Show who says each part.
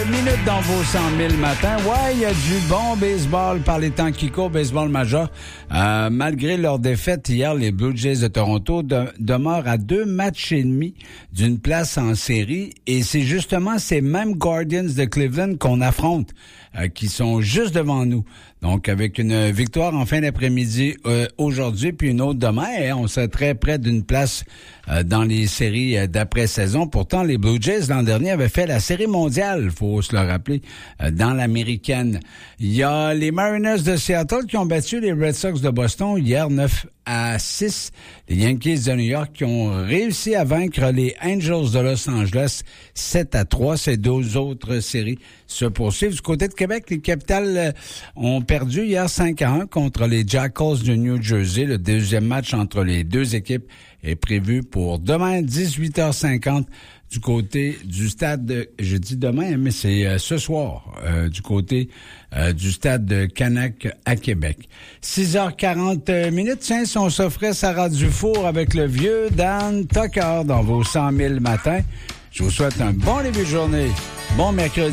Speaker 1: minutes dans vos 100 000 matins. Ouais, il y a du bon baseball par les temps qui courent, baseball majeur. Malgré leur défaite hier, les Blue Jays de Toronto demeurent à 2 matchs et demi d'une place en série. Et c'est justement ces mêmes Guardians de Cleveland qu'on affronte, qui sont juste devant nous. Donc, avec une victoire en fin d'après-midi aujourd'hui, puis une autre demain, on serait très près d'une place dans les séries d'après-saison. Pourtant, les Blue Jays, l'an dernier, avaient fait la série mondiale, faut se le rappeler, dans l'américaine. Il y a les Mariners de Seattle qui ont battu les Red Sox de Boston hier 9-6. Les Yankees de New York qui ont réussi à vaincre les Angels de Los Angeles 7-3. Ces deux autres séries se poursuivent. Du côté de Québec, les Capitals ont perdu hier 5-1 contre les Jackals de New Jersey. Le deuxième match entre les deux équipes est prévu pour demain, 18h50, du côté du stade, je dis demain, mais c'est ce soir, du côté du stade de Canac à Québec. 6h40 minutes, tiens, si on s'offrait Sarah Dufour avec le vieux Dan Tucker dans vos 100 000 matins. Je vous souhaite un bon début de journée, bon mercredi.